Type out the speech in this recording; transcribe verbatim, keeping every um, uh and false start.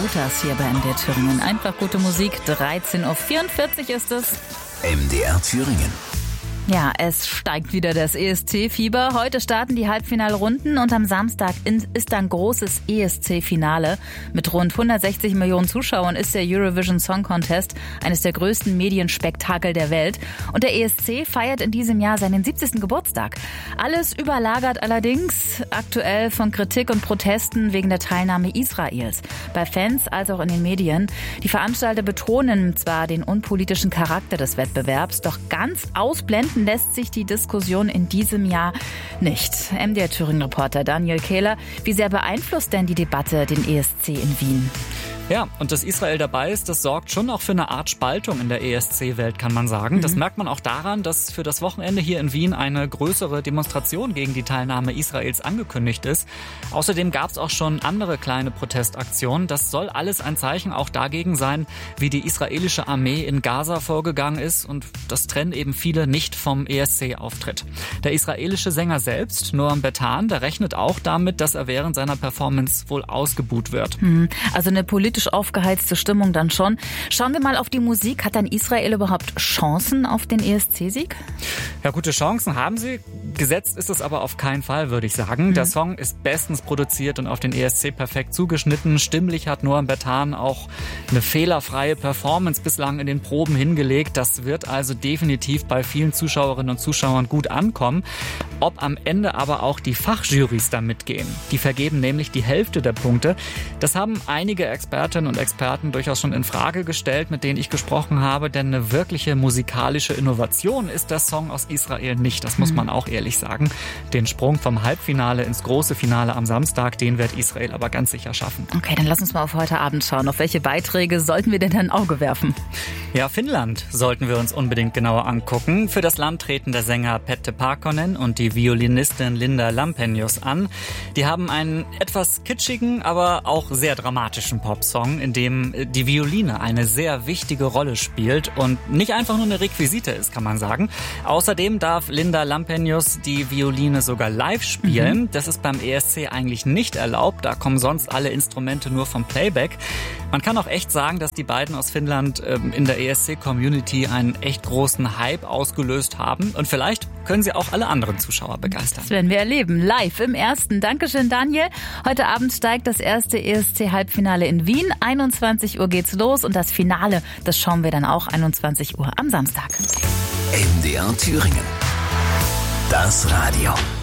Wouters hier bei M D R Thüringen. Einfach gute Musik. dreizehn Uhr vierundvierzig ist es. M D R Thüringen. Ja, es steigt wieder das E S C-Fieber. Heute starten die Halbfinalrunden und am Samstag ist dann großes E S C-Finale. Mit rund hundertsechzig Millionen Zuschauern ist der Eurovision Song Contest eines der größten Medienspektakel der Welt. Und der E S C feiert in diesem Jahr seinen siebzigsten Geburtstag. Alles überlagert allerdings aktuell von Kritik und Protesten wegen der Teilnahme Israels. Bei Fans als auch in den Medien. Die Veranstalter betonen zwar den unpolitischen Charakter des Wettbewerbs, doch ganz ausblenden lässt sich die Diskussion in diesem Jahr nicht. M D R Thüringen-Reporter Daniel Kehler, wie sehr beeinflusst denn die Debatte den E S C in Wien? Ja, und dass Israel dabei ist, das sorgt schon auch für eine Art Spaltung in der E S C-Welt, kann man sagen. Mhm. Das merkt man auch daran, dass für das Wochenende hier in Wien eine größere Demonstration gegen die Teilnahme Israels angekündigt ist. Außerdem gab es auch schon andere kleine Protestaktionen. Das soll alles ein Zeichen auch dagegen sein, wie die israelische Armee in Gaza vorgegangen ist. Und das trennen eben viele nicht vom E S C-Auftritt. Der israelische Sänger selbst, Noam Betan, der rechnet auch damit, dass er während seiner Performance wohl ausgebuht wird. Mhm. Also eine politische aufgeheizte Stimmung dann schon. Schauen wir mal auf die Musik. Hat dann Israel überhaupt Chancen auf den E S C-Sieg? Ja, gute Chancen haben sie. Gesetzt ist es aber auf keinen Fall, würde ich sagen. Mhm. Der Song ist bestens produziert und auf den E S C perfekt zugeschnitten. Stimmlich hat Noam Betan auch eine fehlerfreie Performance bislang in den Proben hingelegt. Das wird also definitiv bei vielen Zuschauerinnen und Zuschauern gut ankommen. Ob am Ende aber auch die Fachjurys da mitgehen. Die vergeben nämlich die Hälfte der Punkte. Das haben einige Experten und Experten durchaus schon in Frage gestellt, mit denen ich gesprochen habe, denn eine wirkliche musikalische Innovation ist der Song aus Israel nicht, das muss man auch ehrlich sagen. Den Sprung vom Halbfinale ins große Finale am Samstag, den wird Israel aber ganz sicher schaffen. Okay, dann lass uns mal auf heute Abend schauen. Auf welche Beiträge sollten wir denn ein Auge werfen? Ja, Finnland sollten wir uns unbedingt genauer angucken. Für das Land treten der Sänger Pette Parkkonen und die Violinistin Linda Lampenius an. Die haben einen etwas kitschigen, aber auch sehr dramatischen Popsong, in dem die Violine eine sehr wichtige Rolle spielt und nicht einfach nur eine Requisite ist, kann man sagen. Außerdem darf Linda Lampenius die Violine sogar live spielen. Mhm. Das ist beim E S C eigentlich nicht erlaubt. Da kommen sonst alle Instrumente nur vom Playback. Man kann auch echt sagen, dass die beiden aus Finnland ähm, in der E S C-Community einen echt großen Hype ausgelöst haben. Und vielleicht können sie auch alle anderen Zuschauer begeistern. Das werden wir erleben. Live im ersten. Dankeschön, Daniel. Heute Abend steigt das erste E S C-Halbfinale in Wien. einundzwanzig Uhr geht's los und das Finale, das schauen wir dann auch einundzwanzig Uhr am Samstag. M D R Thüringen. Das Radio.